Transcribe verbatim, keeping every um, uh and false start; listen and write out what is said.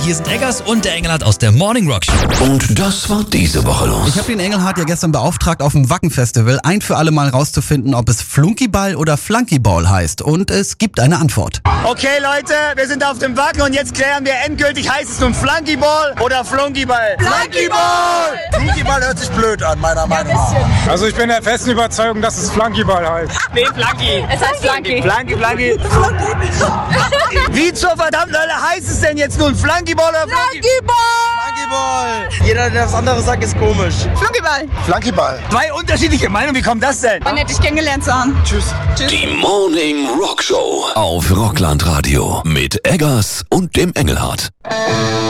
Hier sind Eggers und der Engelhardt aus der Morning Rock Show. Und das war diese Woche los. Ich habe den Engelhardt ja gestern beauftragt, auf dem Wacken-Festival ein für alle Mal rauszufinden, ob es Flunkyball oder Flunkyball heißt. Und es gibt eine Antwort. Okay Leute, wir sind auf dem Wacken und jetzt klären wir endgültig, heißt es nun Flunkyball oder Flunkyball? Flunkyball! Flunkyball hört sich blöd an, meiner Meinung nach. Also ich bin der festen Überzeugung, dass es Flunkyball heißt. Nee, Flunky. Es heißt Flunky. Flunky, Flunky. Wie zur verdammten Hölle heißt es denn jetzt nun? Flunkyball oder Flunkyball? Flunkyball! Jeder, der was anderes sagt, ist komisch. Flunkyball. Flunkyball. Zwei unterschiedliche Meinungen, wie kommt das denn? Man hätte dich kennengelernt zu haben. Tschüss. Die Morning Rock Show auf Rockland Radio mit Eggers und dem Engelhardt.